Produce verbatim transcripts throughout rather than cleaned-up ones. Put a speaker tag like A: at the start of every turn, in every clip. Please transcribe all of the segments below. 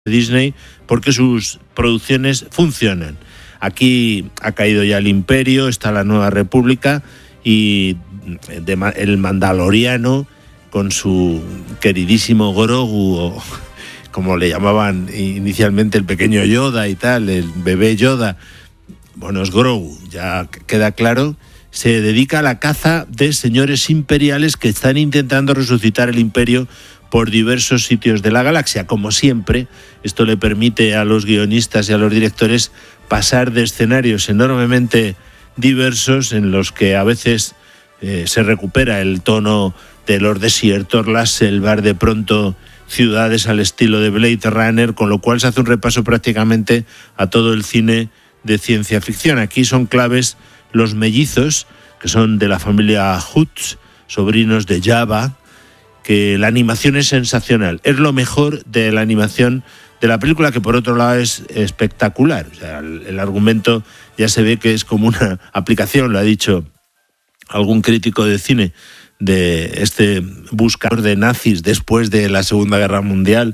A: Disney porque sus producciones funcionan. Aquí ha caído ya el Imperio, está la Nueva República y de, el Mandaloriano con su queridísimo Grogu, o como le llamaban inicialmente el pequeño Yoda y tal, el bebé Yoda. Bueno, es Grogu, ya queda claro. Se dedica a la caza de señores imperiales que están intentando resucitar el Imperio por diversos sitios de la galaxia. Como siempre, esto le permite a los guionistas y a los directores pasar de escenarios enormemente diversos en los que a veces eh, se recupera el tono de los desiertos, las selvas, de pronto ciudades al estilo de Blade Runner, con lo cual se hace un repaso prácticamente a todo el cine de ciencia ficción. Aquí son claves los mellizos, que son de la familia Hutz, sobrinos de Jabba, que la animación es sensacional. Es lo mejor de la animación de la película, que por otro lado es espectacular. O sea, el, el argumento ya se ve que es como una aplicación, lo ha dicho algún crítico de cine, de este buscador de nazis después de la Segunda Guerra Mundial,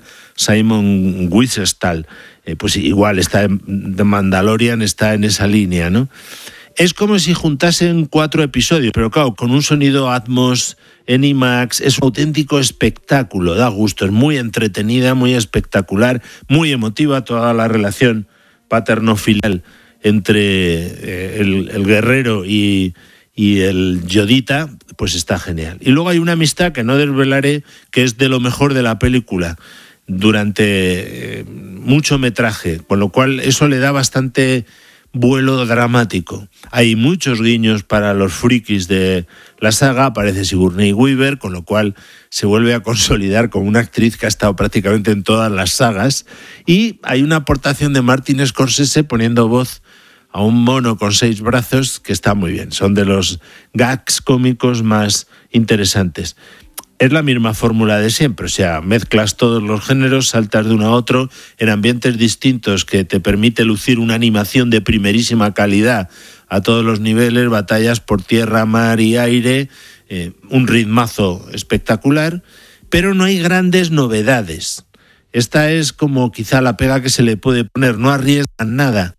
A: Simon Wiesenthal. Eh, pues igual está en The Mandalorian, está en esa línea, ¿no? Es como si juntasen cuatro episodios, pero claro, con un sonido Atmos en IMAX, es un auténtico espectáculo, da gusto, es muy entretenida, muy espectacular, muy emotiva toda la relación paterno-filial entre eh, el, el guerrero y, y el Yodita, pues está genial. Y luego hay una amistad que no desvelaré, que es de lo mejor de la película, durante eh, mucho metraje, con lo cual eso le da bastante vuelo dramático. Hay muchos guiños para los frikis de la saga, aparece Sigourney Weaver, con lo cual se vuelve a consolidar como una actriz que ha estado prácticamente en todas las sagas, y hay una aportación de Martin Scorsese poniendo voz a un mono con seis brazos que está muy bien. Son de los gags cómicos más interesantes. Es la misma fórmula de siempre, o sea, mezclas todos los géneros, saltas de uno a otro en ambientes distintos, que te permite lucir una animación de primerísima calidad a todos los niveles, batallas por tierra, mar y aire, eh, un ritmazo espectacular, pero no hay grandes novedades. Esta es como quizá la pega que se le puede poner, no arriesgan nada.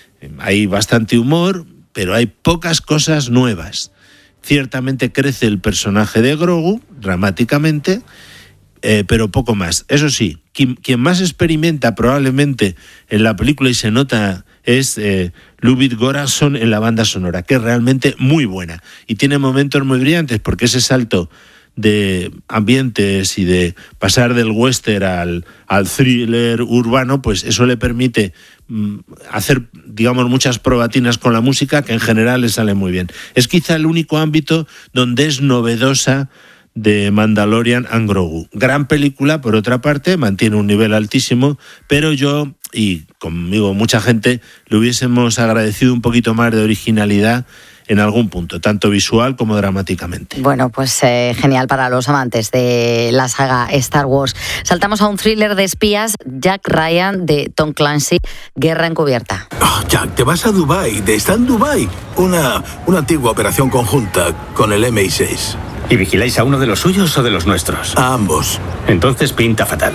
A: Hay bastante humor, pero hay pocas cosas nuevas. Ciertamente crece el personaje de Grogu dramáticamente, eh, pero poco más. Eso sí, quien, quien más experimenta probablemente en la película y se nota es eh, Ludwig Göransson en la banda sonora, que es realmente muy buena y tiene momentos muy brillantes, porque ese salto de ambientes y de pasar del western al, al thriller urbano, pues eso le permite mm, hacer, digamos, muchas probatinas con la música, que en general le sale muy bien. Es quizá el único ámbito donde es novedosa de Mandalorian and Grogu. Gran película, por otra parte, mantiene un nivel altísimo, pero yo, y conmigo mucha gente, le hubiésemos agradecido un poquito más de originalidad en algún punto, tanto visual como dramáticamente.
B: Bueno, pues eh, genial para los amantes de la saga Star Wars. Saltamos a un thriller de espías, Jack Ryan, de Tom Clancy, Guerra Encubierta.
C: Oh, Jack, te vas a Dubái, de está en Dubái. Una, una antigua operación conjunta con el eme i seis.
D: ¿Y vigiláis a uno de los suyos o de los nuestros?
C: A ambos.
D: Entonces pinta fatal.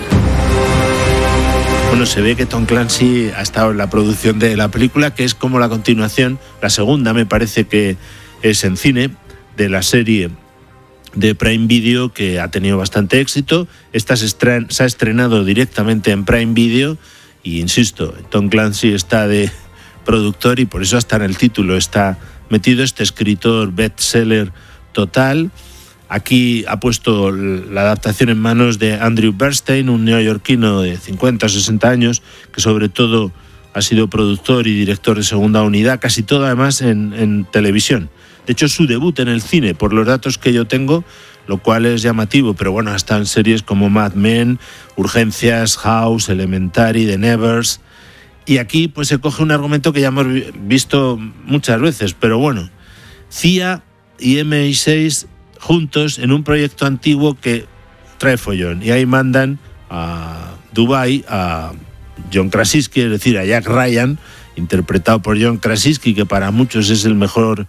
A: Bueno, se ve que Tom Clancy ha estado en la producción de la película, que es como la continuación, la segunda me parece que es en cine, de la serie de Prime Video, que ha tenido bastante éxito. Esta se, estren- se ha estrenado directamente en Prime Video y, insisto, Tom Clancy está de productor y por eso hasta en el título está metido este escritor bestseller total. Aquí ha puesto la adaptación en manos de Andrew Bernstein, un neoyorquino de cincuenta o sesenta años, que sobre todo ha sido productor y director de Segunda Unidad, casi todo además en, en televisión. De hecho, es su debut en el cine, por los datos que yo tengo, lo cual es llamativo, pero bueno, hasta en series como Mad Men, Urgencias, House, Elementary, The Nevers. Y aquí pues se coge un argumento que ya hemos visto muchas veces, pero bueno, C I A y eme i seis juntos en un proyecto antiguo que trae follón, y ahí mandan a Dubái a John Krasinski, es decir, a Jack Ryan, interpretado por John Krasinski, que para muchos es el mejor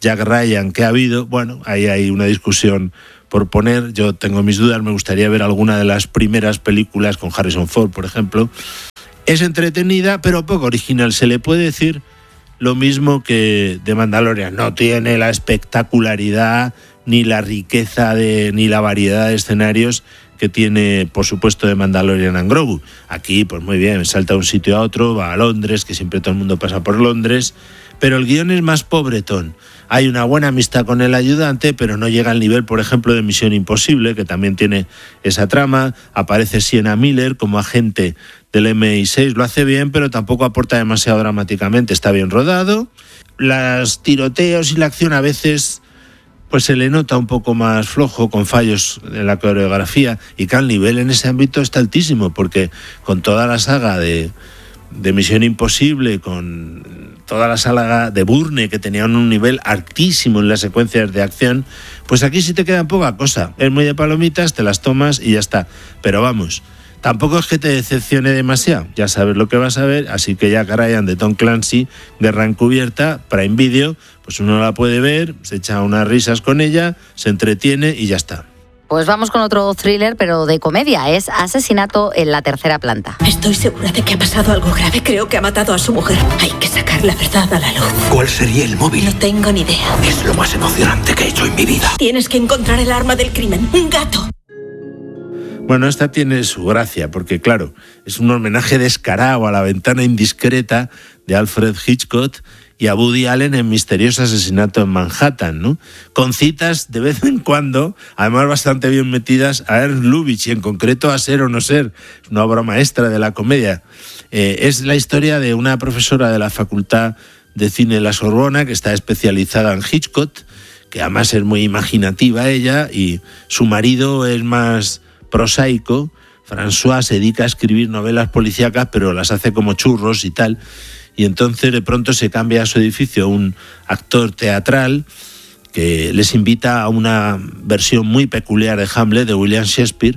A: Jack Ryan que ha habido. Bueno, ahí hay una discusión por poner. Yo tengo mis dudas, me gustaría ver alguna de las primeras películas con Harrison Ford, por ejemplo. Es entretenida, pero poco original. Se le puede decir lo mismo que de Mandalorian. No tiene la espectacularidad, ni la riqueza, de, ni la variedad de escenarios que tiene, por supuesto, de Mandalorian and Grogu. Aquí, pues muy bien, salta de un sitio a otro, va a Londres, que siempre todo el mundo pasa por Londres, pero el guión es más pobretón. Hay una buena amistad con el ayudante, pero no llega al nivel, por ejemplo, de Misión Imposible, que también tiene esa trama. Aparece Sienna Miller como agente del eme i seis, lo hace bien, pero tampoco aporta demasiado dramáticamente. Está bien rodado. Los tiroteos y la acción a veces pues se le nota un poco más flojo, con fallos en la coreografía, y que el nivel en ese ámbito está altísimo, porque con toda la saga de, de Misión Imposible, con toda la saga de Bourne, que tenían un nivel altísimo en las secuencias de acción, pues aquí sí te queda poca cosa. Es muy de palomitas, te las tomas y ya está. Pero vamos, tampoco es que te decepcione demasiado, ya sabes lo que vas a ver, así que Jack Ryan de Tom Clancy, Guerra Encubierta, Prime Video, pues uno la puede ver, se echa unas risas con ella, se entretiene y ya está.
B: Pues vamos con otro thriller, pero de comedia. Es Asesinato en la tercera planta.
E: Estoy segura de que ha pasado algo grave. Creo que ha matado a su mujer. Hay que sacar la verdad a la luz.
C: ¿Cuál sería el móvil?
E: No tengo ni idea.
C: Es lo más emocionante que he hecho en mi vida.
E: Tienes que encontrar el arma del crimen. Un gato.
A: Bueno, esta tiene su gracia, porque claro, es un homenaje descarado a La ventana indiscreta de Alfred Hitchcock y a Woody Allen en Misterioso asesinato en Manhattan, ¿no? Con citas de vez en cuando, además bastante bien metidas, a Ernst Lubitsch y en concreto a Ser o no ser, una obra maestra de la comedia. Eh, es la historia de una profesora de la Facultad de Cine de la Sorbona que está especializada en Hitchcock, que además es muy imaginativa ella, y su marido es más prosaico. François se dedica a escribir novelas policíacas, pero las hace como churros y tal. Y entonces de pronto se cambia a su edificio un actor teatral que les invita a una versión muy peculiar de Hamlet de William Shakespeare,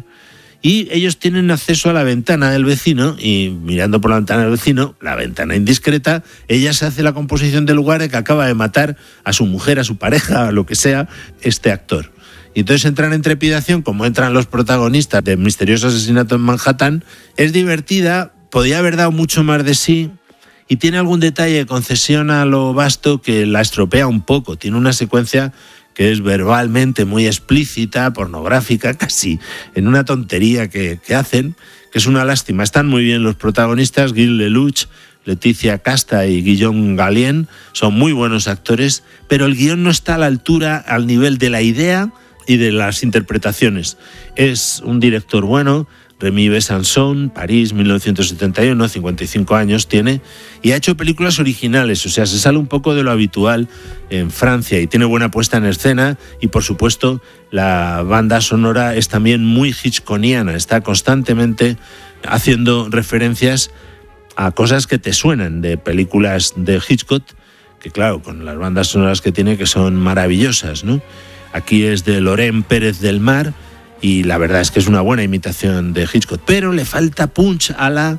A: y ellos tienen acceso a la ventana del vecino, y mirando por la ventana del vecino, la ventana indiscreta, ella se hace la composición del lugar de que acaba de matar a su mujer, a su pareja, a lo que sea, este actor. Y entonces entran en trepidación, como entran los protagonistas de Misterioso asesinato en Manhattan. Es divertida, podía haber dado mucho más de sí, y tiene algún detalle de concesión a lo vasto que la estropea un poco. Tiene una secuencia que es verbalmente muy explícita, pornográfica, casi en una tontería que, que hacen, que es una lástima. Están muy bien los protagonistas, Gil Lelouch, Leticia Casta y Guillaume Gallienne, son muy buenos actores, pero el guión no está a la altura, al nivel de la idea y de las interpretaciones. Es un director bueno, Rémy Besançon, París, mil novecientos setenta y uno, cincuenta y cinco años tiene, y ha hecho películas originales, o sea, se sale un poco de lo habitual en Francia, y tiene buena puesta en escena, y por supuesto la banda sonora es también muy hitchcockiana, está constantemente haciendo referencias a cosas que te suenan de películas de Hitchcock, que claro, con las bandas sonoras que tiene, que son maravillosas, ¿no? Aquí es de Loren Pérez del Mar, y la verdad es que es una buena imitación de Hitchcock, pero le falta punch a la,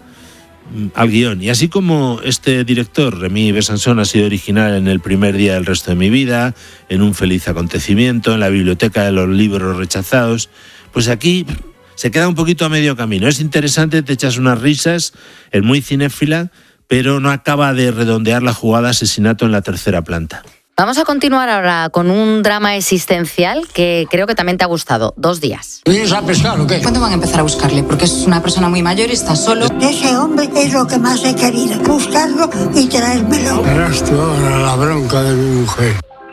A: al guión. Y así como este director, Rémy Besançon, ha sido original en El primer día del resto de mi vida, en Un feliz acontecimiento, en La biblioteca de los libros rechazados, pues aquí se queda un poquito a medio camino. Es interesante, te echas unas risas, es muy cinéfila, pero no acaba de redondear la jugada Asesinato en la tercera planta.
B: Vamos a continuar ahora con un drama existencial que creo que también te ha gustado. Dos días.
F: ¿Vienes a pescar o qué?
G: ¿Cuándo van a empezar a buscarle? Porque es una persona muy mayor y está solo.
H: Ese hombre es lo que más he querido. Buscarlo y traérmelo.
F: Verás tú ahora la bronca de mi mujer.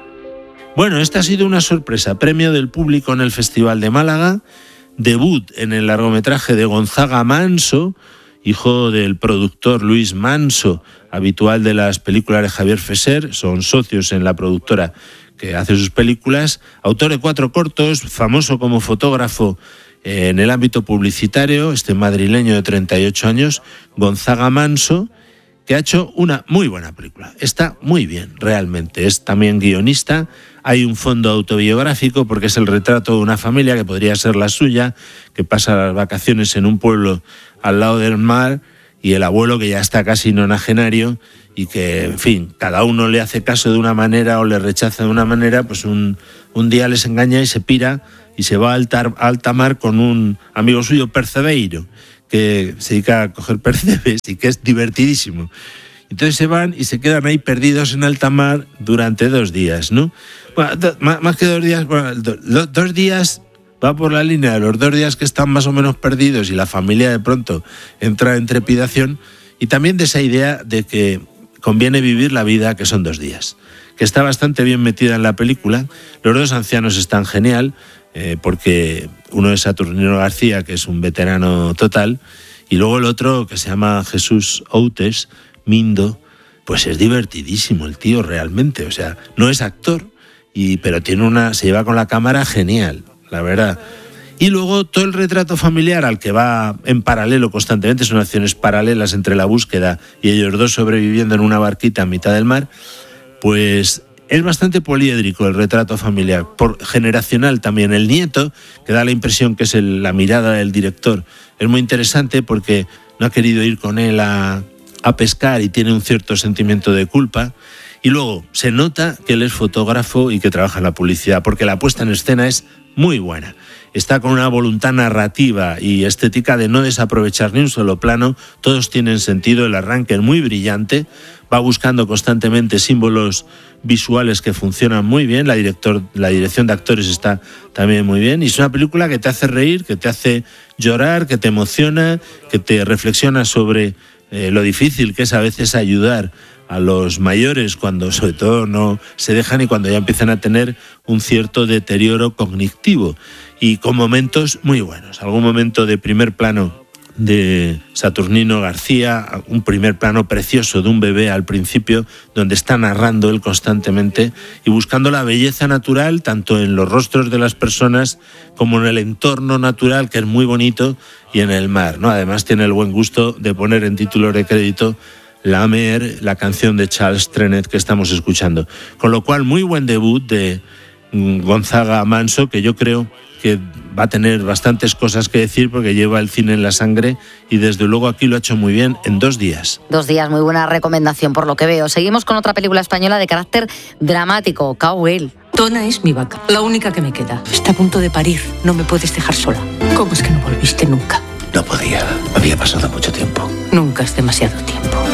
A: Bueno, esta ha sido una sorpresa. Premio del público en el Festival de Málaga. Debut en el largometraje de Gonzaga Manso, hijo del productor Luis Manso, habitual de las películas de Javier Fesser. Son socios en la productora que hace sus películas. Autor de cuatro cortos, famoso como fotógrafo en el ámbito publicitario, este madrileño de treinta y ocho años, Gonzaga Manso, que ha hecho una muy buena película. Está muy bien, realmente. Es también guionista. Hay un fondo autobiográfico porque es el retrato de una familia que podría ser la suya, que pasa las vacaciones en un pueblo al lado del mar, y el abuelo que ya está casi nonagenario y que, en fin, cada uno le hace caso de una manera o le rechaza de una manera, pues un, un día les engaña y se pira y se va a alta, a alta mar con un amigo suyo, percebeiro, que se dedica a coger percebes y que es divertidísimo. Entonces se van y se quedan ahí perdidos en alta mar durante dos días, ¿no? Bueno, do, más, más que dos días, bueno, do, do, dos días va por la línea de los dos días que están más o menos perdidos y la familia de pronto entra en trepidación, y también de esa idea de que conviene vivir la vida que son dos días, que está bastante bien metida en la película. Los dos ancianos están genial, eh, porque uno es Saturnino García, que es un veterano total, y luego el otro, que se llama Jesús Outes, Mindo, pues es divertidísimo el tío realmente, o sea, no es actor, y, pero tiene una, se lleva con la cámara genial, la verdad. Y luego todo el retrato familiar al que va en paralelo constantemente, son acciones paralelas entre la búsqueda y ellos dos sobreviviendo en una barquita en mitad del mar, pues es bastante poliédrico el retrato familiar, por generacional también. El nieto, que da la impresión que es el, la mirada del director, es muy interesante porque no ha querido ir con él a, a pescar y tiene un cierto sentimiento de culpa. Y luego se nota que él es fotógrafo y que trabaja en la publicidad, porque la puesta en escena es muy buena. Está con una voluntad narrativa y estética de no desaprovechar ni un solo plano. Todos tienen sentido, el arranque es muy brillante, va buscando constantemente símbolos visuales que funcionan muy bien. La, director, la dirección de actores está también muy bien, y es una película que te hace reír, que te hace llorar, que te emociona, que te reflexiona sobre eh, lo difícil que es a veces ayudar a los mayores cuando sobre todo no se dejan y cuando ya empiezan a tener un cierto deterioro cognitivo, y con momentos muy buenos. Algún momento de primer plano de Saturnino García, un primer plano precioso de un bebé al principio, donde está narrando él constantemente y buscando la belleza natural tanto en los rostros de las personas como en el entorno natural, que es muy bonito, y en el mar, ¿no? Además tiene el buen gusto de poner en título de crédito La Mer, la canción de Charles Trenet que estamos escuchando. Con lo cual, muy buen debut de Gonzaga Manso, que yo creo que va a tener bastantes cosas que decir porque lleva el cine en la sangre, y desde luego aquí lo ha hecho muy bien en dos días.
B: Dos días, muy buena recomendación por lo que veo. Seguimos con otra película española de carácter dramático, Cowgirl.
E: Tona es mi vaca, la única que me queda. Está a punto de parir, no me puedes dejar sola. ¿Cómo es que no volviste nunca?
I: No podía, había pasado mucho tiempo.
E: Nunca es demasiado tiempo.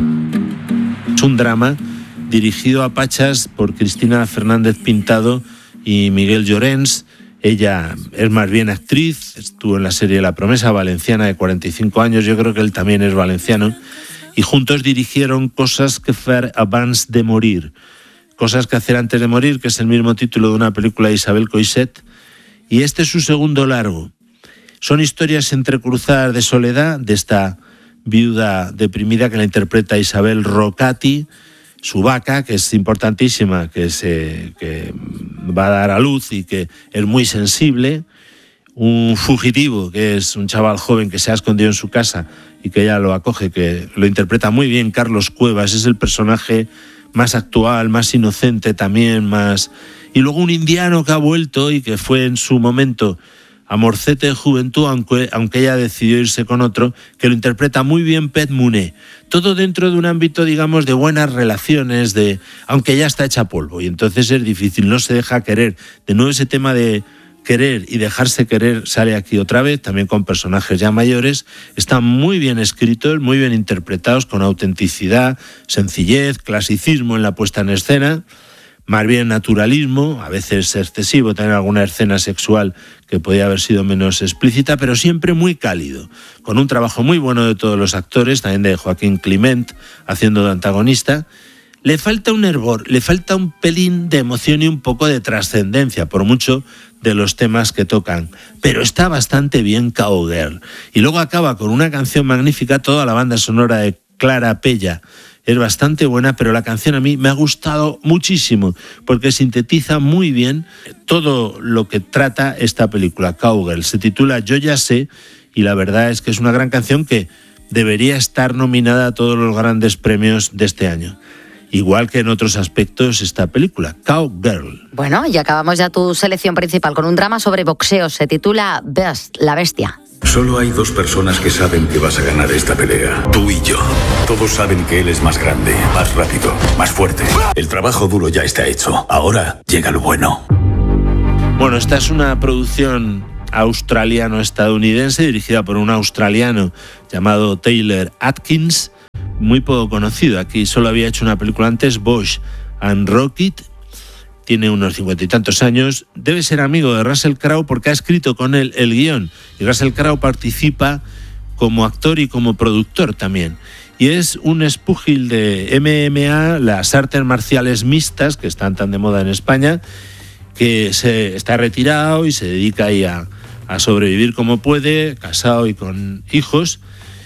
A: Es un drama dirigido a pachas por Cristina Fernández Pintado y Miguel Llorens. Ella es más bien actriz, estuvo en la serie La Promesa Valenciana, de cuarenta y cinco años, yo creo que él también es valenciano, y juntos dirigieron Cosas que fer abans de morir, Cosas que hacer antes de morir, que es el mismo título de una película de Isabel Coixet, y este es su segundo largo. Son historias entrecruzadas de soledad de esta viuda deprimida que la interpreta Isabel Rocati, su vaca, que es importantísima, que, se, que va a dar a luz y que es muy sensible, un fugitivo, que es un chaval joven que se ha escondido en su casa y que ella lo acoge, que lo interpreta muy bien Carlos Cuevas, es el personaje más actual, más inocente también, más... Y luego un indiano que ha vuelto y que fue en su momento amorcete de juventud, aunque, aunque ella decidió irse con otro, que lo interpreta muy bien Pet Muné. Todo dentro de un ámbito, digamos, de buenas relaciones, de aunque ya está hecha polvo, y entonces es difícil, no se deja querer. De nuevo ese tema de querer y dejarse querer sale aquí otra vez, también con personajes ya mayores. Están muy bien escritos, muy bien interpretados, con autenticidad, sencillez, clasicismo en la puesta en escena, más bien naturalismo, a veces excesivo, tener alguna escena sexual que podía haber sido menos explícita, pero siempre muy cálido, con un trabajo muy bueno de todos los actores, también de Joaquín Climent haciendo de antagonista. Le falta un hervor, le falta un pelín de emoción y un poco de trascendencia, por mucho de los temas que tocan, pero está bastante bien Cowgirl. Y luego acaba con una canción magnífica, toda la banda sonora de Clara Pella es bastante buena, pero la canción a mí me ha gustado muchísimo porque sintetiza muy bien todo lo que trata esta película, Cowgirl. Se titula Yo ya sé, y la verdad es que es una gran canción que debería estar nominada a todos los grandes premios de este año. Igual que en otros aspectos esta película, Cowgirl.
B: Bueno, y acabamos ya tu selección principal con un drama sobre boxeo. Se titula Beast, la bestia.
J: Solo hay dos personas que saben que vas a ganar esta pelea. Tú y yo. Todos saben que él es más grande, más rápido, más fuerte. El trabajo duro ya está hecho. Ahora llega lo bueno.
A: Bueno, esta es una producción australiano-estadounidense dirigida por un australiano llamado Taylor Atkins, muy poco conocido. Aquí solo había hecho una película antes, Bosch and Rocket. Tiene unos cincuenta y tantos años, debe ser amigo de Russell Crowe porque ha escrito con él el guión, y Russell Crowe participa como actor y como productor también. Y es un espúgil de M M A, las artes marciales mixtas, que están tan de moda en España, que se está retirado y se dedica ahí a, a sobrevivir como puede, casado y con hijos,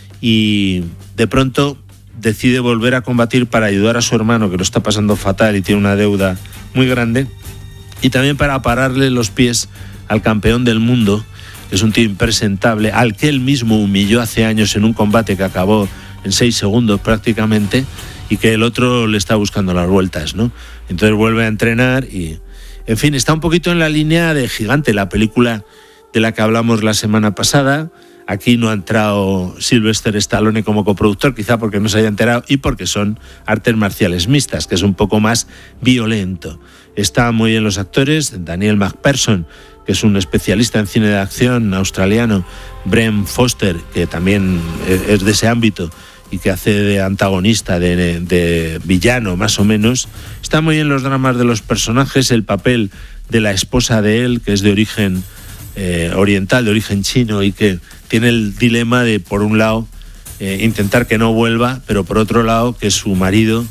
A: y de pronto decide volver a combatir para ayudar a su hermano, que lo está pasando fatal y tiene una deuda muy grande, y también para pararle los pies al campeón del mundo, que es un tío impresentable, al que él mismo humilló hace años en un combate que acabó en seis segundos prácticamente, y que el otro le está buscando las vueltas, ¿no? Entonces vuelve a entrenar y, en fin, está un poquito en la línea de Gigante, la película de la que hablamos la semana pasada. Aquí no ha entrado Sylvester Stallone como coproductor, quizá porque no se haya enterado y porque son artes marciales mixtas, que es un poco más violento. Están muy bien los actores, Daniel McPherson, que es un especialista en cine de acción australiano, Brent Foster, que también es de ese ámbito y que hace de antagonista, de, de villano más o menos. Están muy bien los dramas de los personajes, el papel de la esposa de él, que es de origen eh, oriental, de origen chino, y que tiene el dilema de, por un lado, eh, intentar que no vuelva, pero por otro lado, que su marido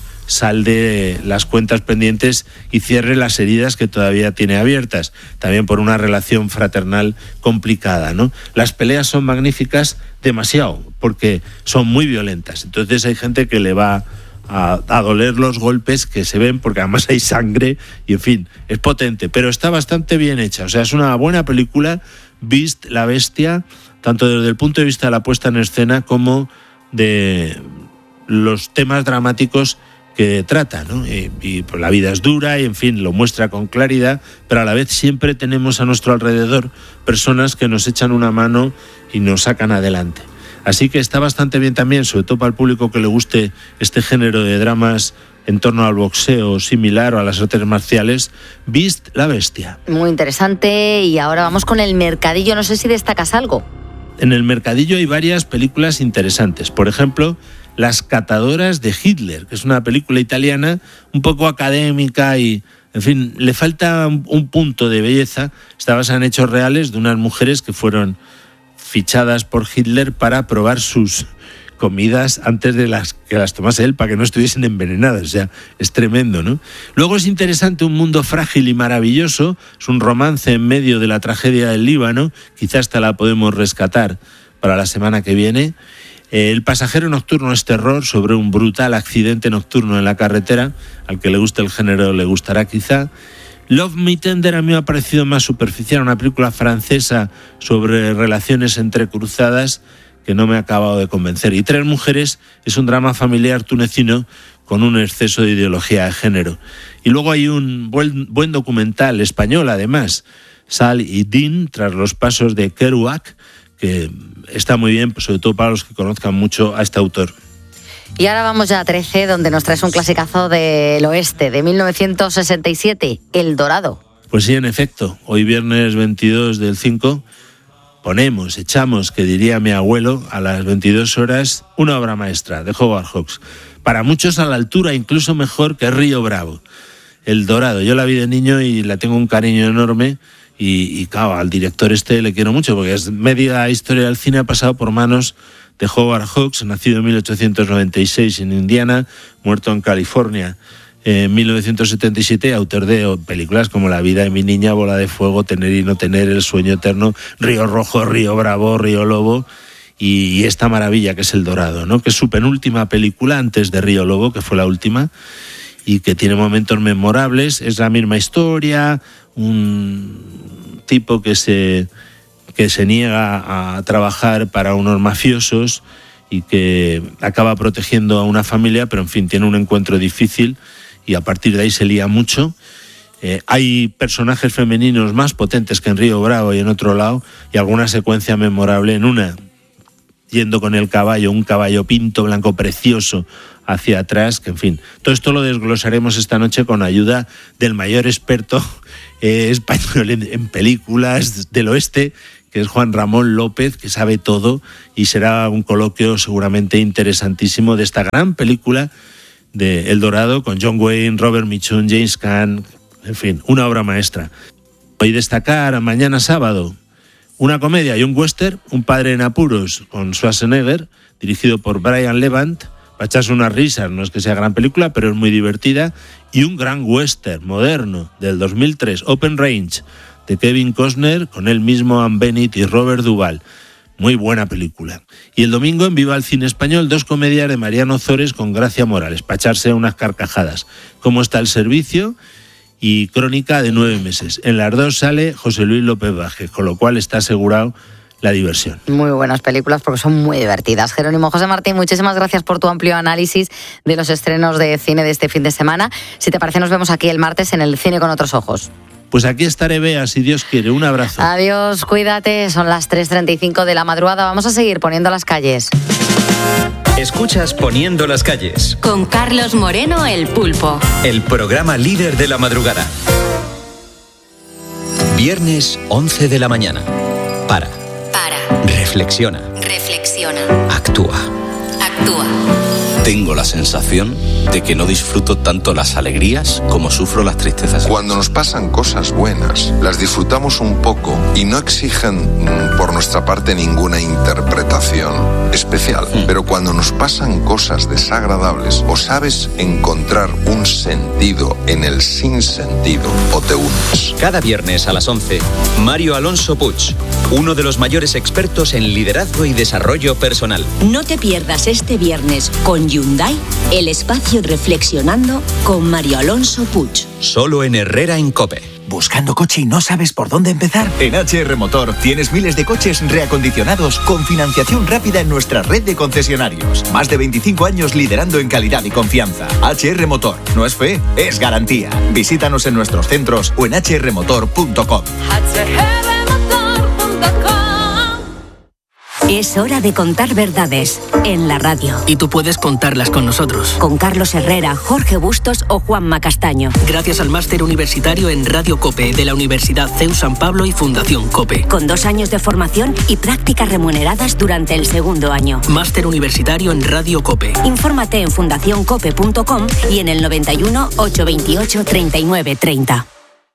A: salde las cuentas pendientes y cierre las heridas que todavía tiene abiertas, también por una relación fraternal complicada, ¿no? Las peleas son magníficas, demasiado, porque son muy violentas. Entonces hay gente que le va a, a doler los golpes que se ven, porque además hay sangre y, en fin, es potente, pero está bastante bien hecha. O sea, es una buena película, Beast, la bestia, tanto desde el punto de vista de la puesta en escena como de los temas dramáticos que trata, ¿no? Y, y pues, la vida es dura y, en fin, lo muestra con claridad, pero a la vez siempre tenemos a nuestro alrededor personas que nos echan una mano y nos sacan adelante. Así que está bastante bien también, sobre todo para el público que le guste este género de dramas en torno al boxeo similar o a las artes marciales, Beast, la bestia.
B: Muy interesante. Y ahora vamos con el mercadillo, no sé si destacas algo.
A: En el mercadillo hay varias películas interesantes. Por ejemplo, Las catadoras de Hitler, que es una película italiana un poco académica y, en fin, le falta un punto de belleza. Está basada en hechos reales de unas mujeres que fueron fichadas por Hitler para probar sus comidas antes de las que las tomase él, para que no estuviesen envenenadas. O sea, es tremendo, ¿no? Luego es interesante Un mundo frágil y maravilloso. Es un romance en medio de la tragedia del Líbano. Quizás hasta la podemos rescatar para la semana que viene. El pasajero nocturno es terror sobre un brutal accidente nocturno en la carretera. Al que le guste el género le gustará quizá. Love Me Tender a mí me ha parecido más superficial, una película francesa sobre relaciones entrecruzadas que no me ha acabado de convencer. Y Tres mujeres es un drama familiar tunecino con un exceso de ideología de género. Y luego hay un buen, buen documental español, además, Sal y Dean, tras los pasos de Kerouac, que está muy bien, sobre todo para los que conozcan mucho a este autor.
B: Y ahora vamos ya a trece, donde nos traes un clasicazo del oeste, de mil novecientos sesenta y siete, El Dorado.
A: Pues sí, en efecto, hoy viernes veintidós del cinco, ponemos, echamos, que diría mi abuelo, a las veintidós horas, una obra maestra de Howard Hawks. Para muchos a la altura, incluso mejor que Río Bravo. El Dorado, yo la vi de niño y la tengo un cariño enorme. Y, y claro, al director este le quiero mucho, porque es media historia del cine, ha pasado por manos de Howard Hawks, nacido en mil ochocientos noventa y seis en Indiana, muerto en California en mil novecientos setenta y siete, autor de películas como La vida de mi niña, Bola de fuego, Tener y no tener, El sueño eterno, Río Rojo, Río Bravo, Río Lobo y, y esta maravilla que es El Dorado, ¿no? Que es su penúltima película antes de Río Lobo, que fue la última, y que tiene momentos memorables. Es la misma historia, un tipo que se, que se niega a trabajar para unos mafiosos y que acaba protegiendo a una familia, pero en fin, tiene un encuentro difícil y a partir de ahí se lía mucho. Eh, hay personajes femeninos más potentes que en Río Bravo y en otro lado, y alguna secuencia memorable en una, yendo con el caballo, un caballo pinto blanco precioso hacia atrás, que en fin, todo esto lo desglosaremos esta noche con ayuda del mayor experto eh, español en, en películas del oeste, que es Juan Ramón López, que sabe todo, y será un coloquio seguramente interesantísimo de esta gran película de El Dorado, con John Wayne, Robert Mitchum, James Caan, en fin, una obra maestra. Hoy destacar, mañana sábado, una comedia y un western, Un padre en apuros, con Schwarzenegger, dirigido por Brian Levant, para echarse unas risas, no es que sea gran película, pero es muy divertida, y un gran western moderno del dos mil tres, Open Range, de Kevin Costner, con él mismo, Anne Bennett y Robert Duvall. Muy buena película. Y el domingo en Viva el Cine Español, dos comedias de Mariano Zores con Gracia Morales, para echarse unas carcajadas. ¿Cómo está el servicio? Y Crónica de nueve meses. En las dos sale José Luis López Vázquez, con lo cual está asegurado la diversión.
B: Muy buenas películas porque son muy divertidas. Jerónimo José Martín, muchísimas gracias por tu amplio análisis de los estrenos de cine de este fin de semana. Si te parece, nos vemos aquí el martes en el Cine con otros ojos.
A: Pues aquí estaré, Bea, si Dios quiere. Un abrazo.
B: Adiós, cuídate. Son las tres treinta y cinco de la madrugada. Vamos a seguir poniendo las calles.
K: Escuchas Poniendo las calles.
L: Con Carlos Moreno, el Pulpo.
K: El programa líder de la madrugada. Viernes, once de la mañana. Para.
L: Para.
K: Reflexiona.
L: Reflexiona.
K: Actúa.
L: Actúa.
I: Tengo la sensación de que no disfruto tanto las alegrías como sufro las tristezas.
M: Cuando nos pasan cosas buenas, las disfrutamos un poco y no exigen por nuestra parte ninguna interpretación especial. Mm. Pero cuando nos pasan cosas desagradables, o sabes encontrar un sentido en el sinsentido o te hundes.
K: Cada viernes a las once, Mario Alonso Puig, uno de los mayores expertos en liderazgo y desarrollo personal.
L: No te pierdas este viernes con Hyundai, el espacio Reflexionando con Mario Alonso Puig.
K: Solo en Herrera en COPE.
N: ¿Buscando coche y no sabes por dónde empezar?
O: En H R Motor tienes miles de coches reacondicionados con financiación rápida en nuestra red de concesionarios. Más de veinticinco años liderando en calidad y confianza. H R Motor. No es fe, es garantía. Visítanos en nuestros centros o en h r motor punto com.
L: Es hora de contar verdades en la radio.
P: Y tú puedes contarlas con nosotros.
L: Con Carlos Herrera, Jorge Bustos o Juanma Castaño.
P: Gracias al máster universitario en Radio COPE de la Universidad C E U San Pablo y Fundación COPE.
L: Con dos años de formación y prácticas remuneradas durante el segundo año.
P: Máster universitario en Radio COPE.
L: Infórmate en fundación cope punto com y en el noventa y uno, ochocientos veintiocho, treinta y nueve treinta.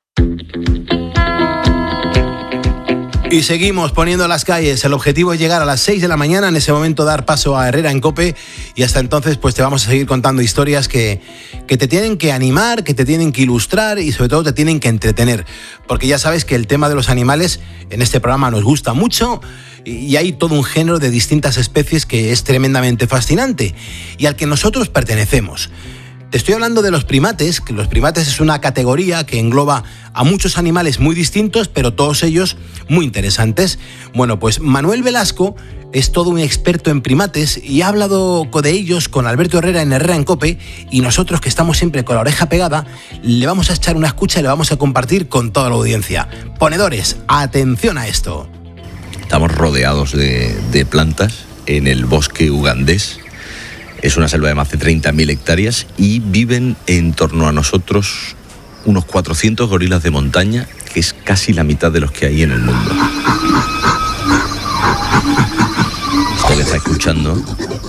Q: Y seguimos poniendo las calles. El objetivo es llegar a las seis de la mañana, en ese momento dar paso a Herrera en COPE, y hasta entonces pues te vamos a seguir contando historias que, que te tienen que animar, que te tienen que ilustrar y sobre todo te tienen que entretener. Porque ya sabes que el tema de los animales en este programa nos gusta mucho y hay todo un género de distintas especies que es tremendamente fascinante y al que nosotros pertenecemos. Te estoy hablando de los primates, que los primates es una categoría que engloba a muchos animales muy distintos, pero todos ellos muy interesantes. Bueno, pues Manuel Velasco es todo un experto en primates y ha hablado de ellos con Alberto Herrera en Herrera en COPE, y nosotros, que estamos siempre con la oreja pegada, le vamos a echar una escucha y le vamos a compartir con toda la audiencia. Ponedores, atención a esto.
I: Estamos rodeados de, de plantas en el bosque ugandés. Es una selva de más de treinta mil hectáreas y viven en torno a nosotros unos cuatrocientos gorilas de montaña, que es casi la mitad de los que hay en el mundo. Esto que está escuchando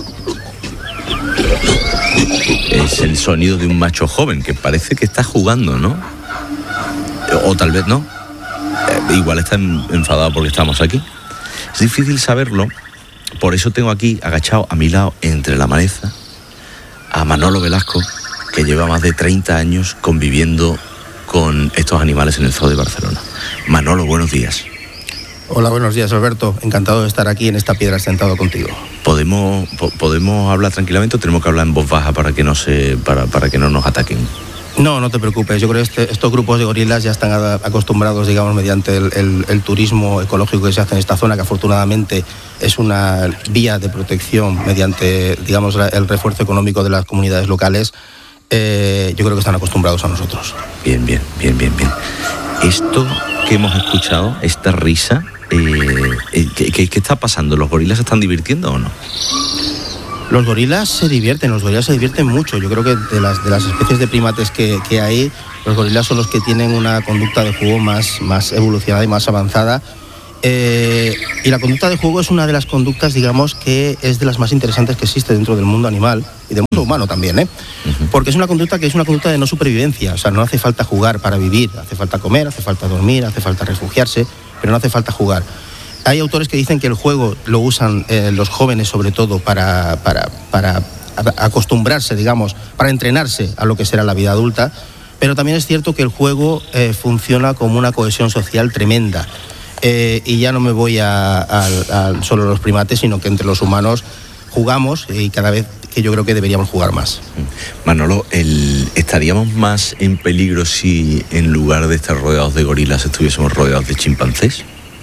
I: es el sonido de un macho joven que parece que está jugando, ¿no? O tal vez no. Eh, igual está enfadado porque estamos aquí. Es difícil saberlo. Por eso tengo aquí, agachado a mi lado, entre la maleza, a Manolo Velasco, que lleva más de treinta años conviviendo con estos animales en el Zoo de Barcelona. Manolo, buenos días.
R: Hola, buenos días, Alberto. Encantado de estar aquí en esta piedra sentado contigo.
I: ¿Podemos, po- podemos hablar tranquilamente o tenemos que hablar en voz baja para que no, se, para, para que no nos ataquen?
R: No, no te preocupes. Yo creo que este, estos grupos de gorilas ya están a, acostumbrados, digamos, mediante el, el, el turismo ecológico que se hace en esta zona, que afortunadamente es una vía de protección mediante, digamos, el refuerzo económico de las comunidades locales. eh, yo creo que están acostumbrados a nosotros.
I: Bien, bien, bien, bien, bien. Esto que hemos escuchado, esta risa, eh, ¿qué, qué, ¿qué está pasando? ¿Los gorilas se están divirtiendo o no?
R: Los gorilas se divierten, los gorilas se divierten mucho. Yo creo que de las, de las especies de primates que, que hay, los gorilas son los que tienen una conducta de juego más, más evolucionada y más avanzada. Eh, y la conducta de juego es una de las conductas, digamos, que es de las más interesantes que existe dentro del mundo animal y del mundo humano también, ¿eh? Uh-huh. Porque es una conducta que es una conducta de no supervivencia. O sea, no hace falta jugar para vivir, hace falta comer, hace falta dormir, hace falta refugiarse, pero no hace falta jugar. Hay autores que dicen que el juego lo usan eh, los jóvenes sobre todo para, para, para acostumbrarse, digamos, para entrenarse a lo que será la vida adulta, pero también es cierto que el juego eh, funciona como una cohesión social tremenda. Eh, y ya no me voy a, a, a solo los primates, sino que entre los humanos jugamos y cada vez que yo creo que deberíamos jugar más.
I: Manolo, el, ¿estaríamos más en peligro si en lugar de estar rodeados de gorilas estuviésemos rodeados de chimpancés?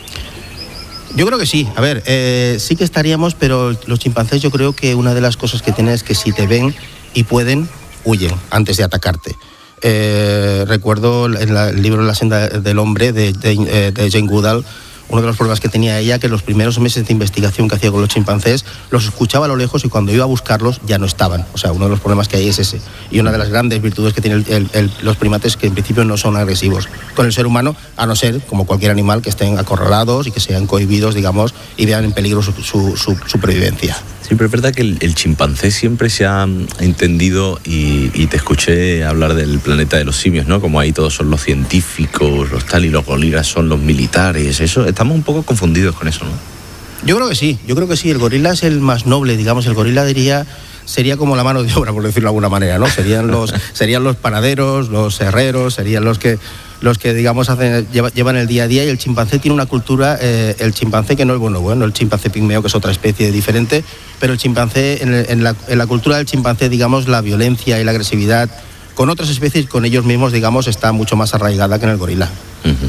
R: Yo creo que sí. A ver, eh, sí que estaríamos, pero los chimpancés yo creo que una de las cosas que tienen es que si te ven y pueden, huyen antes de atacarte. Eh, recuerdo en la, el libro La senda del hombre de, de, de Jane Goodall, uno de los problemas que tenía ella, que los primeros meses de investigación que hacía con los chimpancés, los escuchaba a lo lejos y cuando iba a buscarlos ya no estaban. O sea, uno de los problemas que hay es ese. Y una de las grandes virtudes que tienen el, el, el, los primates es que en principio no son agresivos con el ser humano, a no ser, como cualquier animal, que estén acorralados y que sean cohibidos, digamos, y vean en peligro su, su, su supervivencia.
I: Sí, pero es verdad que el, el chimpancé siempre se ha entendido, y, y te escuché hablar del planeta de los simios, ¿no? Como ahí todos son los científicos, los tal, y los gorilas son los militares. Eso, estamos un poco confundidos con eso, ¿no?
R: Yo creo que sí, yo creo que sí. El gorila es el más noble, digamos. El gorila diría sería como la mano de obra, por decirlo de alguna manera, ¿no? Serían los, serían los panaderos, los herreros, serían los que los que digamos hacen, llevan el día a día. Y el chimpancé tiene una cultura, eh, el chimpancé que no es bueno, bueno, el chimpancé pigmeo, que es otra especie diferente, pero el chimpancé, en, el, en, la, en la cultura del chimpancé, digamos, la violencia y la agresividad con otras especies, con ellos mismos, digamos, está mucho más arraigada que en el gorila. Uh-huh.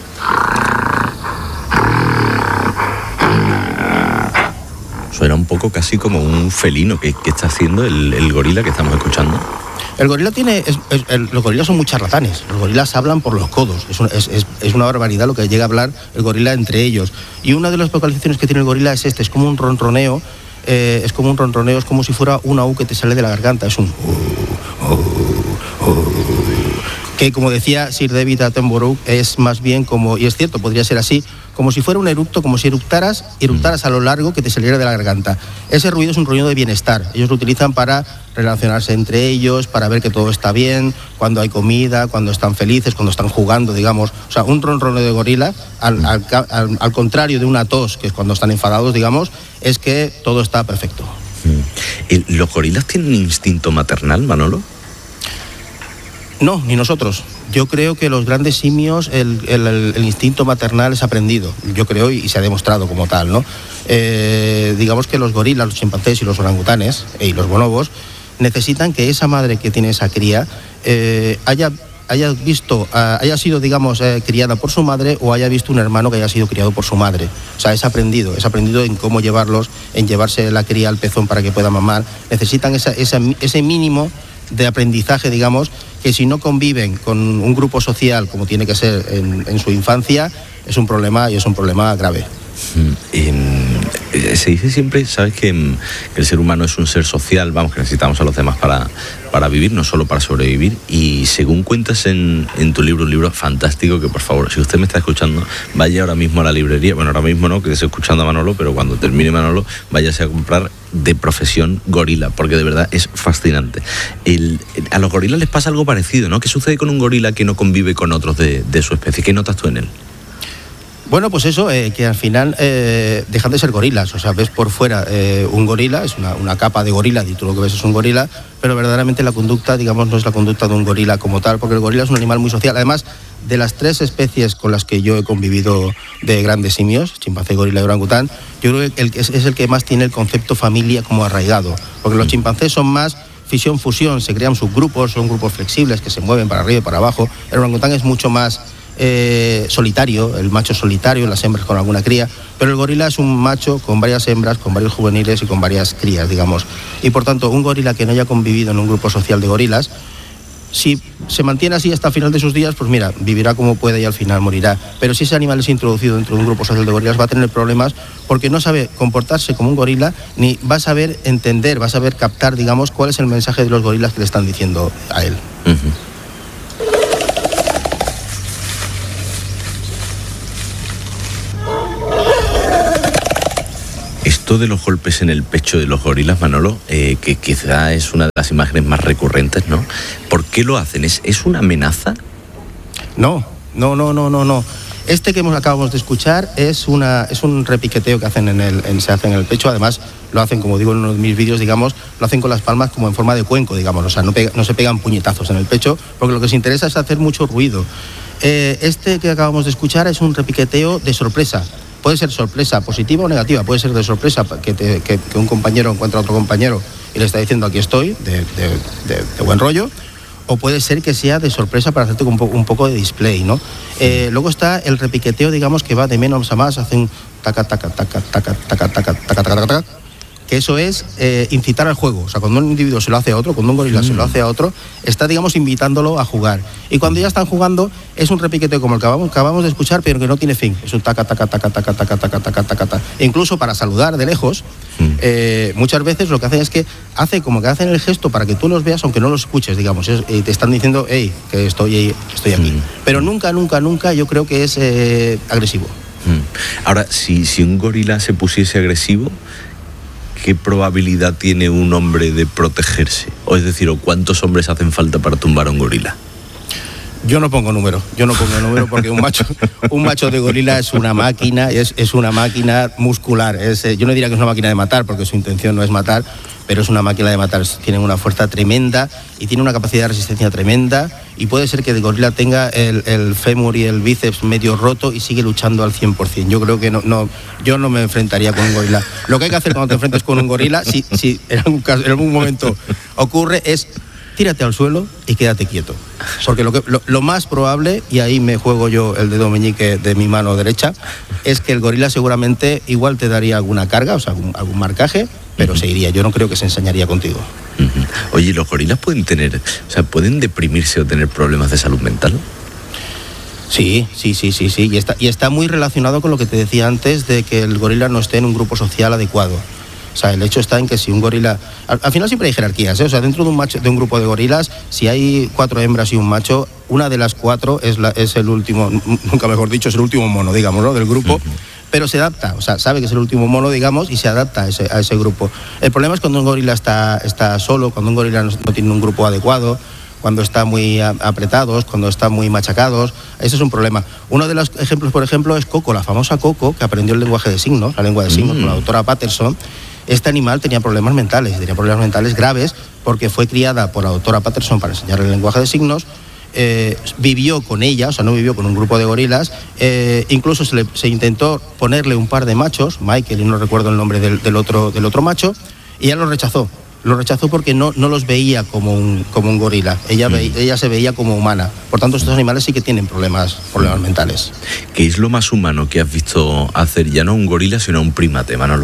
I: Suena un poco casi como un felino que, que está haciendo el, el gorila que estamos escuchando.
R: El gorila tiene... Es, es, el, los gorilas son muy charlatanes. Los gorilas hablan por los codos. Es, un, es, es, es una barbaridad lo que llega a hablar el gorila entre ellos. Y una de las vocalizaciones que tiene el gorila es este. Es como un ronroneo. Eh, es como un ronroneo. Es como si fuera una U que te sale de la garganta. Es un... Uh, uh, uh, que, como decía Sir David Attenborough, es más bien como... Y es cierto, podría ser así, como si fuera un eructo, como si eructaras, eructaras a lo largo que te saliera de la garganta. Ese ruido es un ruido de bienestar. Ellos lo utilizan para relacionarse entre ellos, para ver que todo está bien, cuando hay comida, cuando están felices, cuando están jugando, digamos. O sea, un ronroneo de gorila, al, al, al, al contrario de una tos, que es cuando están enfadados, digamos, es que todo está perfecto.
I: ¿Los gorilas tienen instinto maternal, Manolo?
R: No, ni nosotros. Yo creo que los grandes simios, el, el, el instinto maternal es aprendido, yo creo, y se ha demostrado como tal, ¿no? Eh, digamos que los gorilas, los chimpancés y los orangutanes, y los bonobos, necesitan que esa madre que tiene esa cría eh, haya, haya visto, uh, haya sido, digamos, eh, criada por su madre, o haya visto un hermano que haya sido criado por su madre. O sea, es aprendido, es aprendido en cómo llevarlos, en llevarse la cría al pezón para que pueda mamar. Necesitan esa, esa, ese mínimo de aprendizaje, digamos, que si no conviven con un grupo social como tiene que ser en, en su infancia, es un problema, y es un problema grave.
I: Eh, se dice siempre, ¿sabes?, que, que el ser humano es un ser social, vamos, que necesitamos a los demás para, para vivir, no solo para sobrevivir. Y según cuentas en, en tu libro, un libro fantástico, que por favor, si usted me está escuchando, vaya ahora mismo a la librería, bueno, ahora mismo no, que esté escuchando a Manolo, pero cuando termine Manolo, váyase a comprar De profesión gorila, porque de verdad es fascinante. El, a los gorilas les pasa algo parecido, ¿no? ¿Qué sucede con un gorila que no convive con otros de, de su especie? ¿Qué notas tú en él?
R: Bueno, pues eso, eh, que al final eh, dejan de ser gorilas. O sea, ves por fuera eh, un gorila, es una, una capa de gorila, y tú lo que ves es un gorila, pero verdaderamente la conducta, digamos, no es la conducta de un gorila como tal, porque el gorila es un animal muy social. Además, de las tres especies con las que yo he convivido de grandes simios, chimpancé, gorila y orangután, yo creo que el, es, es el que más tiene el concepto familia como arraigado, porque los chimpancés son más fisión-fusión, se crean subgrupos, son grupos flexibles que se mueven para arriba y para abajo. El orangután es mucho más eh, solitario, el macho solitario, las hembras con alguna cría, pero el gorila es un macho con varias hembras, con varios juveniles y con varias crías, digamos. Y por tanto, un gorila que no haya convivido en un grupo social de gorilas, si se mantiene así hasta el final de sus días, pues mira, vivirá como puede y al final morirá. Pero si ese animal es introducido dentro de un grupo social de gorilas, va a tener problemas porque no sabe comportarse como un gorila, ni va a saber entender, va a saber captar, digamos, cuál es el mensaje de los gorilas que le están diciendo a él. Uh-huh.
I: Esto de los golpes en el pecho de los gorilas, Manolo, eh, que quizá es una de las imágenes más recurrentes, ¿no? ¿Por qué lo hacen? ¿Es, es una amenaza?
R: No, no, no, no, no, no. Este que hemos, acabamos de escuchar es, una, es un repiqueteo que hacen en el, en, se hace en el pecho. Además, lo hacen, como digo en uno de mis vídeos, digamos, lo hacen con las palmas como en forma de cuenco, digamos. O sea, no, pega, no se pegan puñetazos en el pecho, porque lo que les interesa es hacer mucho ruido. Eh, este que acabamos de escuchar es un repiqueteo de sorpresa. Puede ser sorpresa positiva o negativa, puede ser de sorpresa que, te, que, que un compañero encuentra a otro compañero y le está diciendo aquí estoy, de, de, de, de buen rollo, o puede ser que sea de sorpresa para hacerte un, po, un poco de display, ¿no? Eh, luego está el repiqueteo, digamos, que va de menos a más, hacen taca, taca, taca, taca, taca, taca, taca, taca, taca, que eso es eh, incitar al juego. O sea, cuando un individuo se lo hace a otro, cuando un gorila mm. se lo hace a otro, está, digamos, invitándolo a jugar. Y cuando ya están jugando, es un repiqueteo como el que acabamos, acabamos de escuchar, pero que no tiene fin. Es un taca, taca, taca, taca, taca, taca, taca, taca, taca. E incluso para saludar de lejos, mm. eh, muchas veces lo que hacen es que hace como que hacen el gesto para que tú los veas, aunque no los escuches, digamos. Es, y te están diciendo, hey, que estoy, estoy aquí. Mm. Pero nunca, nunca, nunca yo creo que es eh, agresivo.
I: Mm. Ahora, si, si un gorila se pusiese agresivo, ¿qué probabilidad tiene un hombre de protegerse? O es decir, ¿o cuántos hombres hacen falta para tumbar a un gorila?
R: Yo no pongo número, yo no pongo número porque un macho, un macho de gorila es una máquina, es, es una máquina muscular. Es, yo no diría que es una máquina de matar, porque su intención no es matar, pero es una máquina de matar. Tiene una fuerza tremenda y tiene una capacidad de resistencia tremenda, y puede ser que el gorila tenga el, el fémur y el bíceps medio roto y sigue luchando al cien por ciento. Yo creo que no, no, yo no me enfrentaría con un gorila. Lo que hay que hacer cuando te enfrentes con un gorila, si, si en, algún caso, en algún momento ocurre, es tírate al suelo y quédate quieto. Porque lo, que, lo, lo más probable, y ahí me juego yo el dedo meñique de mi mano derecha, es que el gorila seguramente igual te daría alguna carga, o sea, algún, algún marcaje, pero uh-huh. se iría. Yo no creo que se ensañaría contigo.
I: Uh-huh. Oye, ¿los gorilas pueden tener, o sea, pueden deprimirse o tener problemas de salud mental?
R: Sí, sí, sí, sí, sí. Y está, y está muy relacionado con lo que te decía antes de que el gorila no esté en un grupo social adecuado. O sea, el hecho está en que si un gorila... Al, al final siempre hay jerarquías, ¿eh? O sea, dentro de un macho, de un grupo de gorilas, si hay cuatro hembras y un macho, una de las cuatro es, la, es el último, nunca mejor dicho, es el último mono, digamos, ¿no? Del grupo, uh-huh. pero se adapta, o sea, sabe que es el último mono, digamos, y se adapta a ese, a ese grupo. El problema es cuando un gorila está, está solo, cuando un gorila no, no tiene un grupo adecuado, cuando está muy apretados, cuando están muy machacados. Ese es un problema. Uno de los ejemplos, por ejemplo, es Coco, la famosa Coco, que aprendió el lenguaje de signos, la lengua de signos, mm. con la doctora Patterson. Este animal tenía problemas mentales, tenía problemas mentales graves, porque fue criada por la doctora Patterson para enseñarle el lenguaje de signos, eh, vivió con ella, o sea, no vivió con un grupo de gorilas, eh, incluso se, le, se intentó ponerle un par de machos, Michael, y no recuerdo el nombre del, del, otro, del otro macho, y ella lo rechazó. Lo rechazó porque no, no los veía como un, como un gorila. Ella, mm. ve, ella se veía como humana. Por tanto, estos animales sí que tienen problemas, problemas mm. mentales.
I: ¿Qué es lo más humano que has visto hacer ya no un gorila, sino a un primate, Manolo?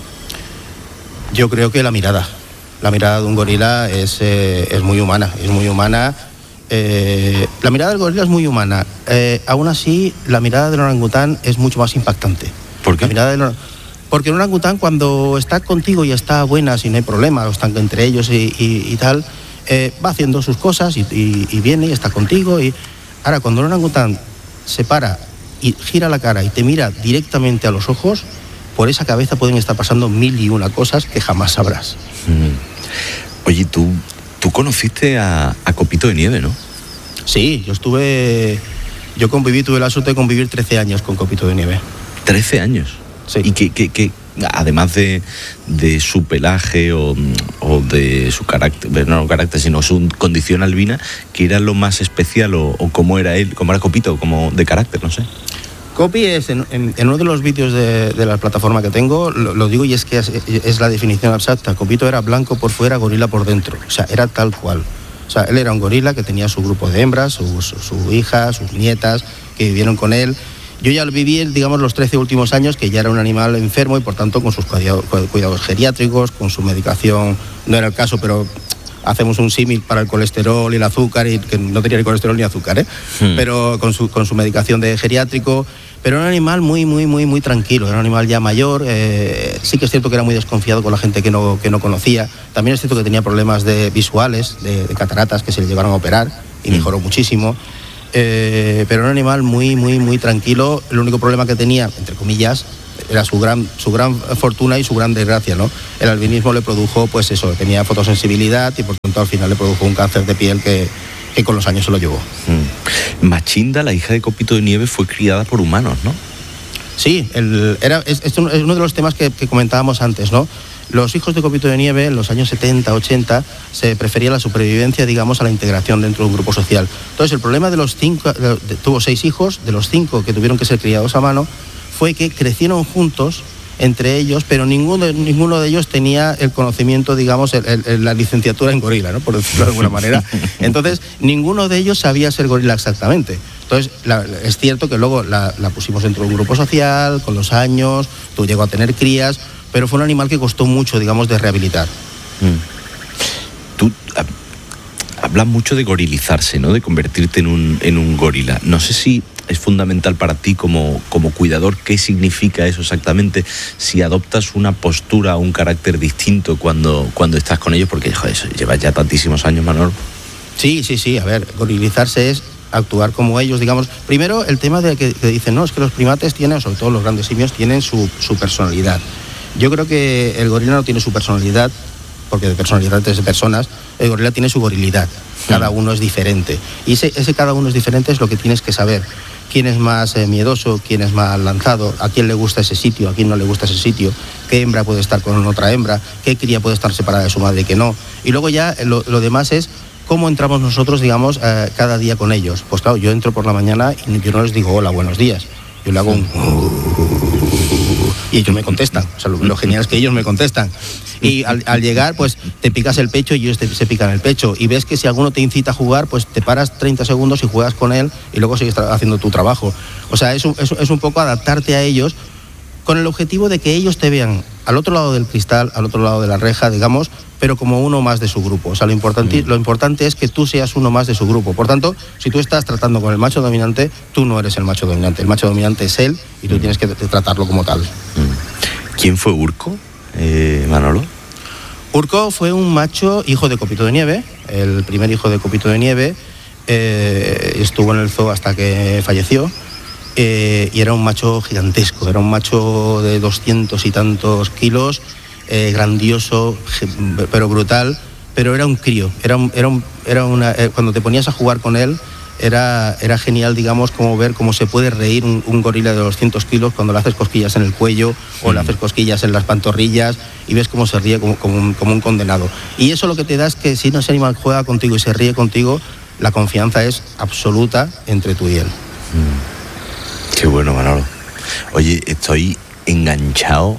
R: Yo creo que la mirada. La mirada de un gorila es, eh, es muy humana. Es muy humana. Eh, la mirada del gorila es muy humana. Eh, aún así, la mirada del orangután es mucho más impactante.
I: ¿Por qué?
R: La mirada del Porque un orangután, cuando está contigo y está buena, si no hay problema, o están entre ellos y, y, y tal, eh, va haciendo sus cosas y, y, y viene y está contigo. Y... Ahora, cuando un orangután se para y gira la cara y te mira directamente a los ojos, por esa cabeza pueden estar pasando mil y una cosas que jamás sabrás.
I: Mm. Oye, tú, tú conociste a, a Copito de Nieve, ¿no?
R: Sí, yo estuve... Yo conviví, tuve la suerte de convivir trece años con Copito de Nieve.
I: ¿trece años?
R: Sí.
I: ¿Y qué, qué, qué, además de, de su pelaje o, o de su carácter, no carácter, sino su condición albina, qué era lo más especial o, o cómo era él, cómo era Copito, como de carácter, no sé?
R: Copi es, en, en, en uno de los vídeos de, de la plataforma que tengo, lo, lo digo y es que es, es la definición exacta. Copito era blanco por fuera, gorila por dentro. O sea, era tal cual. O O sea, él era un gorila que tenía su grupo de hembras, su, su, su hija, sus nietas, que vivieron con él. Yo ya lo viví, digamos, los trece últimos años, que ya era un animal enfermo y por tanto con sus cuidados, cuidados geriátricos, con su medicación, no era el caso, pero hacemos un símil para el colesterol y el azúcar, y que no tenía ni colesterol ni azúcar, ¿eh? Hmm. Pero con su, con su medicación de geriátrico. Pero era un animal muy, muy, muy, muy tranquilo, era un animal ya mayor, eh, sí que es cierto que era muy desconfiado con la gente que no, que no conocía, también es cierto que tenía problemas de visuales, de, de cataratas, que se le llevaron a operar y mejoró muchísimo, eh, pero era un animal muy, muy, muy tranquilo. El único problema que tenía, entre comillas, era su gran, su gran fortuna y su gran desgracia, ¿no? El albinismo le produjo, pues eso, tenía fotosensibilidad y por tanto al final le produjo un cáncer de piel que... que con los años se lo llevó.
I: Mm. Machinda, la hija de Copito de Nieve, fue criada por humanos, ¿no?
R: Sí, el, era, es, es uno de los temas que, que comentábamos antes, ¿no? Los hijos de Copito de Nieve, en los años setenta, ochenta, se prefería la supervivencia, digamos, a la integración dentro de un grupo social. Entonces, el problema de los cinco, de, de, tuvo seis hijos, de los cinco que tuvieron que ser criados a mano, fue que crecieron juntos entre ellos, pero ninguno, ninguno de ellos tenía el conocimiento, digamos, el, el, la licenciatura en gorila, ¿no? Por decirlo de alguna manera. Entonces, ninguno de ellos sabía ser gorila exactamente. Entonces, la, es cierto que luego la, la pusimos dentro de un grupo social, con los años, tú llegó a tener crías, pero fue un animal que costó mucho, digamos, de rehabilitar.
I: Mm. Tú hablas mucho de gorilizarse, ¿no? De convertirte en un, en un gorila. No sé si es fundamental para ti como, como cuidador, ¿qué significa eso exactamente? Si adoptas una postura o un carácter distinto cuando, cuando estás con ellos, porque joder, llevas ya tantísimos años, Manolo.
R: Sí, sí, sí, a ver, gorilizarse es actuar como ellos, digamos. Primero, el tema de que, que dicen, no, es que los primates tienen, sobre todo los grandes simios, tienen su, su personalidad. Yo creo que el gorila no tiene su personalidad, porque de personalidad es de personas, el gorila tiene su gorilidad. Cada uno es diferente. Y ese, ese cada uno es diferente es lo que tienes que saber. Quién es más eh, miedoso, quién es más lanzado, a quién le gusta ese sitio, a quién no le gusta ese sitio, qué hembra puede estar con otra hembra, qué cría puede estar separada de su madre y qué no. Y luego ya lo, lo demás es cómo entramos nosotros, digamos, eh, cada día con ellos. Pues claro, yo entro por la mañana y yo no les digo hola, buenos días. Yo le hago un... y ellos me contestan. O sea, lo, lo genial es que ellos me contestan. Y al, al llegar, pues te picas el pecho y ellos te, se pican el pecho. Y ves que si alguno te incita a jugar, pues te paras treinta segundos y juegas con él y luego sigues haciendo tu trabajo. O sea, es un, es, es un poco adaptarte a ellos con el objetivo de que ellos te vean al otro lado del cristal, al otro lado de la reja, digamos, pero como uno más de su grupo. O sea, lo importante, mm. lo importante es que tú seas uno más de su grupo. Por tanto, si tú estás tratando con el macho dominante, tú no eres el macho dominante. El macho dominante es él y tú mm. tienes que tratarlo como tal.
I: Mm. ¿Quién fue Urco, eh, Manolo?
R: Urco fue un macho hijo de Copito de Nieve, el primer hijo de Copito de Nieve. Eh, estuvo en el zoo hasta que falleció. Eh, y era un macho gigantesco, era un macho de doscientos y tantos kilos, eh, grandioso, pero brutal, pero era un crío, era, un, era, un, era una, eh, cuando te ponías a jugar con él, era, era genial, digamos, como ver cómo se puede reír un, un gorila de doscientos kilos cuando le haces cosquillas en el cuello o le haces cosquillas en las pantorrillas y ves cómo se ríe como, como, un, como un condenado. Y eso lo que te da es que si ese animal juega contigo y se ríe contigo, la confianza es absoluta entre tú y él.
I: Mm. Qué bueno, Manolo. Oye, estoy enganchado.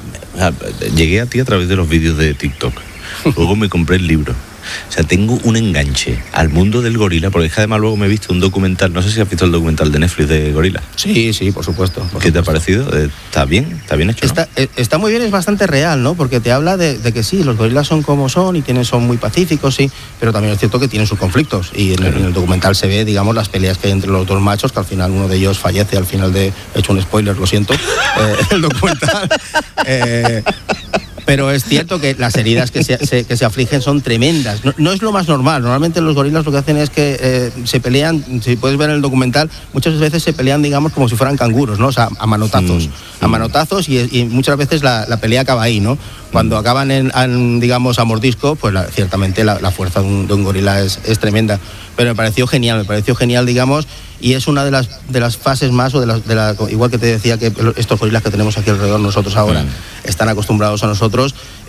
I: Llegué a ti a través de los vídeos de TikTok. Luego me compré el libro. O sea, tengo un enganche al mundo del gorila, porque es que además luego me he visto un documental, no sé si has visto el documental de Netflix de gorila.
R: Sí, sí, por supuesto. Por
I: ¿Qué
R: supuesto.
I: te ha parecido? ¿Está bien? ¿Está bien hecho? ¿No?
R: Está, está muy bien, es bastante real, ¿no? Porque te habla de, de que sí, los gorilas son como son y tienen, son muy pacíficos, sí, pero también es cierto que tienen sus conflictos. Y en, claro. el, en el documental se ve, digamos, las peleas que hay entre los dos machos, que al final uno de ellos fallece, al final de... He hecho un spoiler, lo siento, eh, el documental... Eh, Pero es cierto que las heridas que se, se, que se afligen son tremendas. No, no es lo más normal. Normalmente los gorilas lo que hacen es que eh, se pelean, si puedes ver en el documental, muchas veces se pelean, digamos, como si fueran canguros, ¿no? O sea, a manotazos. Mm. A manotazos y, y muchas veces la, la pelea acaba ahí, ¿no? Cuando acaban, en, en digamos, a mordisco, pues la, ciertamente la, la fuerza de un, de un gorila es, es tremenda. Pero me pareció genial, me pareció genial, digamos, y es una de las, de las fases más, o de las, de la, igual que te decía que estos gorilas que tenemos aquí alrededor nosotros ahora mm. están acostumbrados a nosotros,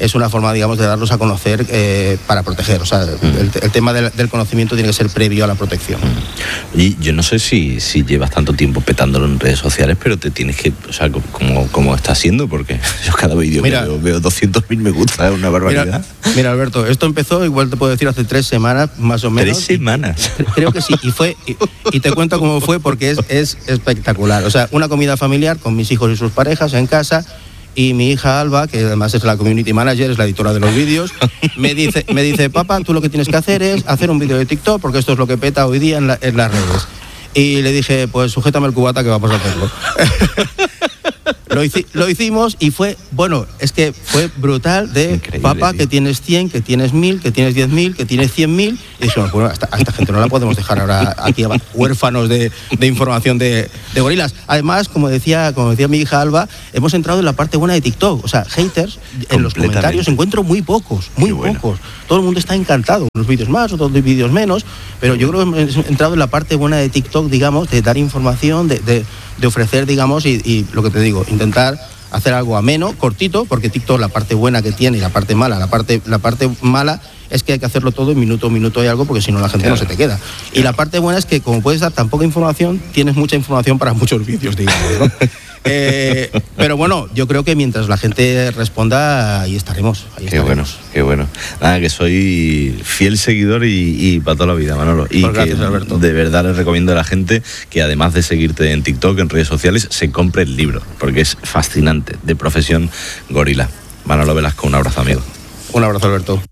R: es una forma, digamos, de darlos a conocer eh, para proteger. O sea, mm. el, el tema del, del conocimiento tiene que ser previo a la protección.
I: Mm. Y yo no sé si, si llevas tanto tiempo petándolo en redes sociales, pero te tienes que, o sea, como, como está siendo, porque yo cada vídeo que veo, veo doscientos mil me gusta, es una barbaridad.
R: Mira, mira, Alberto, esto empezó, igual te puedo decir, hace tres semanas, más o menos.
I: ¿Tres semanas?
R: Creo que sí, y fue y, y te cuento cómo fue, porque es, es espectacular. O sea, una comida familiar con mis hijos y sus parejas en casa, y mi hija Alba, que además es la community manager, es la editora de los vídeos, me dice, me dice, papá, tú lo que tienes que hacer es hacer un vídeo de TikTok, porque esto es lo que peta hoy día en, la, en las redes. Y le dije, pues sujétame el cubata que vamos a hacerlo. Lo, hici, lo hicimos y fue, bueno, es que fue brutal de, increíble, papá, tío, que tienes cien, que tienes mil, que tienes diez mil, que tienes cien mil. Y dijimos, bueno, a esta gente no la podemos dejar ahora aquí huérfanos de, de información de, de gorilas. Además, como decía, como decía mi hija Alba, hemos entrado en la parte buena de TikTok. O sea, haters, en los comentarios encuentro muy pocos, muy Qué pocos. Bueno. Todo el mundo está encantado. Unos vídeos más, otros vídeos menos. Pero yo creo que hemos entrado en la parte buena de TikTok, digamos, de dar información, de, de, de ofrecer, digamos, y, y lo que te digo, intentar hacer algo ameno, cortito, porque TikTok, la parte buena que tiene y la parte mala, la parte, la parte mala es que hay que hacerlo todo en minuto, minuto y algo, porque si no la gente claro. no se te queda. Claro. Y la parte buena es que como puedes dar tan poca información, tienes mucha información para muchos vídeos, digamos, ¿no? eh, pero bueno, yo creo que mientras la gente responda, ahí estaremos. Ahí
I: qué
R: estaremos.
I: bueno, qué bueno. Nada, que soy fiel seguidor y, y para toda la vida, Manolo. Y pues gracias, que Alberto. De verdad les recomiendo a la gente que además de seguirte en TikTok, en redes sociales, se compre el libro, porque es fascinante, de Profesión Gorila. Manolo Velasco, un abrazo, amigo.
R: Un abrazo, Alberto.